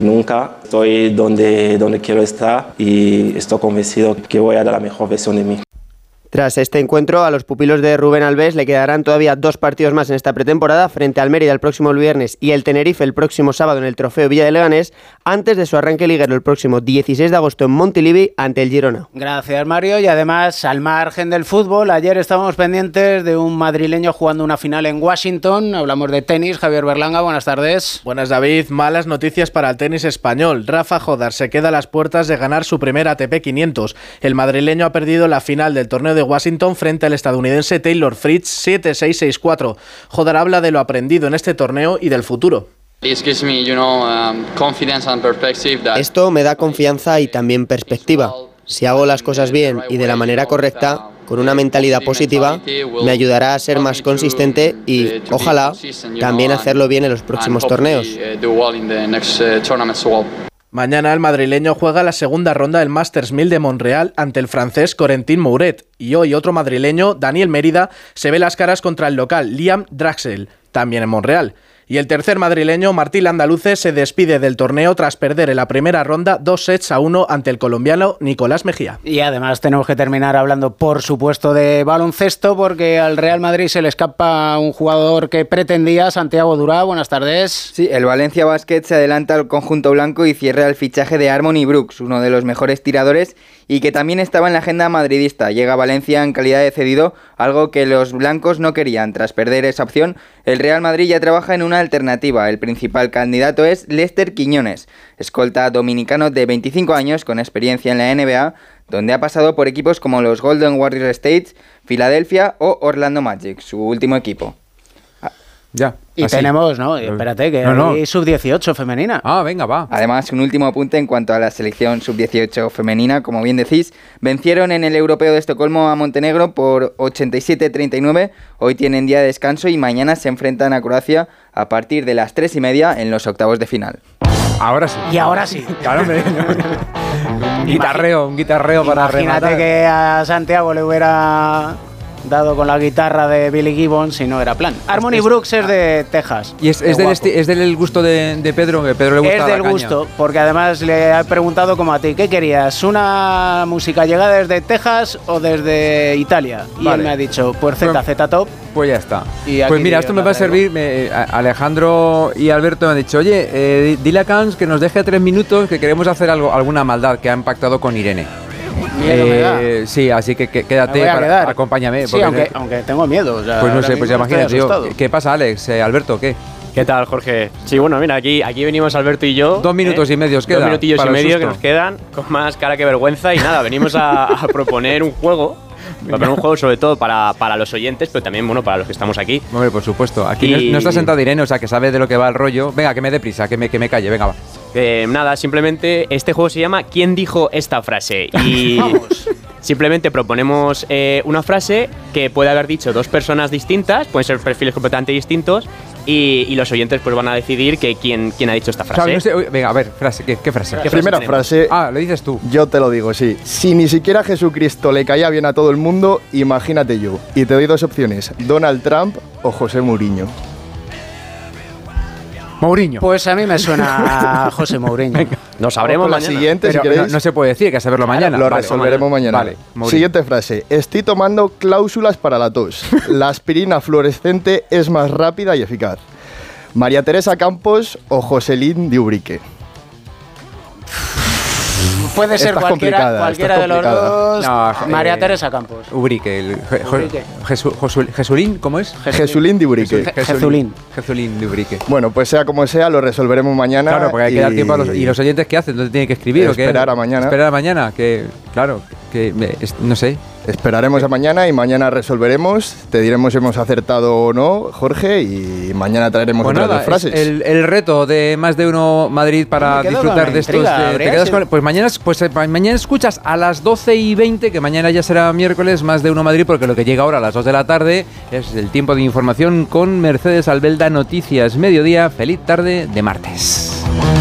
Nunca estoy donde quiero estar y estoy convencido que voy a dar la mejor versión de mí. Tras este encuentro, a los pupilos de Rubén Albés le quedarán todavía 2 partidos más en esta pretemporada, frente al Mérida el próximo viernes y el Tenerife el próximo sábado en el Trofeo Villa de Leganés, antes de su arranque liguero el próximo 16 de agosto en Montilivi ante el Girona. Gracias, Mario. Y además, al margen del fútbol, ayer estábamos pendientes de un madrileño jugando una final en Washington. Hablamos de tenis. Javier Berlanga, buenas tardes. Buenas, David. Malas noticias para el tenis español. Rafa Jodar se queda a las puertas de ganar su primer ATP 500. El madrileño ha perdido la final del torneo de Washington frente al estadounidense Taylor Fritz 7-6-6-4. Jodar habla de lo aprendido en este torneo y del futuro. Esto me da confianza y también perspectiva. Si hago las cosas bien y de la manera correcta, con una mentalidad positiva, me ayudará a ser más consistente y, ojalá, también hacerlo bien en los próximos torneos. Mañana el madrileño juega la segunda ronda del Masters 1000 de Montreal ante el francés Corentin Mouret. Y hoy otro madrileño, Daniel Mérida, se ve las caras contra el local Liam Draxel, también en Montreal. Y el tercer madrileño, Martín Landaluce, se despide del torneo tras perder en la primera ronda 2-1 ante el colombiano Nicolás Mejía. Y además tenemos que terminar hablando, por supuesto, de baloncesto, porque al Real Madrid se le escapa un jugador que pretendía, Santiago Durá. Buenas tardes. Sí, el Valencia Basket se adelanta al conjunto blanco y cierra el fichaje de Harmony Brooks, uno de los mejores tiradores y que también estaba en la agenda madridista. Llega a Valencia en calidad de cedido, algo que los blancos no querían. Tras perder esa opción, el Real Madrid ya trabaja en una alternativa. El principal candidato es Lester Quiñones, escolta dominicano de 25 años con experiencia en la NBA, donde ha pasado por equipos como los Golden Warrior States, Filadelfia o Orlando Magic, su último equipo. Ya. Y así. Tenemos, ¿no? Espérate, que hay sub-18 femenina. Ah, venga, va. Además, un último apunte en cuanto a la selección sub-18 femenina. Como bien decís, vencieron en el Europeo de Estocolmo a Montenegro por 87-39. Hoy tienen día de descanso y mañana se enfrentan a Croacia a partir de las 3:30 en los octavos de final. Ahora sí. Y ahora sí. Claro, un guitarreo para rematar. Imagínate que a Santiago le hubiera dado con la guitarra de Billy Gibbons y no era plan. Harmony Brooks es de Texas. Y es del gusto de Pedro, que Pedro le gusta. Es del gusto, porque además le he preguntado como a ti, ¿qué querías? ¿Una música llegada desde Texas o desde Italia? Y él me ha dicho, pues ZZ Top. Pues ya está. Pues mira, esto me va a servir. Alejandro y Alberto me han dicho, oye, dile a Cans que nos deje 3 minutos, que queremos hacer alguna maldad que han pactado con Irene. Sí, así que quédate, acompáñame. Sí, aunque tengo miedo. O sea, pues no sé, pues ya imagínate yo. ¿Qué pasa, Alex? Alberto, ¿qué? ¿Qué tal, Jorge? Sí, bueno, mira, aquí venimos Alberto y yo. 2 minutos y medio os quedan. 2 minutillos y medio que nos quedan, con más cara que vergüenza. Y nada, venimos a proponer un juego. Un juego sobre todo para los oyentes, pero también, bueno, para los que estamos aquí. Hombre, por supuesto. Aquí no está sentada Irene, o sea, que sabe de lo que va el rollo. Venga, que me dé prisa, que me calle, venga, va. Nada, simplemente este juego se llama ¿Quién dijo esta frase? Y vamos. Simplemente proponemos una frase que puede haber dicho 2 personas distintas, pueden ser perfiles completamente distintos, y los oyentes pues van a decidir que quién ha dicho esta frase. O sea, no sé, venga, a ver, frase, ¿qué frase? Primera frase. Ah, lo dices tú. Yo te lo digo, sí. Si ni siquiera Jesucristo le caía bien a todo el mundo, imagínate yo. Y te doy 2 opciones, Donald Trump o José Mourinho. Mourinho. Pues a mí me suena a José Mourinho. Lo sabremos la mañana. siguiente, Pero si queréis. no se puede decir, hay que saberlo mañana. Lo resolveremos mañana. Vale, siguiente frase. Estoy tomando cláusulas para la tos. La aspirina fluorescente es más rápida y eficaz. María Teresa Campos o Joselín de Ubrique. Puede ser cualquiera de los dos. No, María Teresa Campos. Ubrique. ¿Jesulín? ¿Cómo es? Jesulín de Ubrique. Jezulín de Ubrique. Bueno, pues sea como sea, lo resolveremos mañana. Claro, porque hay que dar tiempo a ¿Y los oyentes qué hacen? ¿Dónde tienen que escribir? Esperar a mañana. Esperar a mañana, no sé. Esperaremos a mañana y mañana resolveremos. Te diremos si hemos acertado o no, Jorge, y mañana traeremos otras 2 frases. El reto de Más de Uno Madrid para disfrutar de estos. Pues mañana escuchas a las 12:20, que mañana ya será miércoles, Más de Uno Madrid, porque lo que llega ahora a las 2 de la tarde es el tiempo de información con Mercedes Albelda, Noticias Mediodía. Feliz tarde de martes.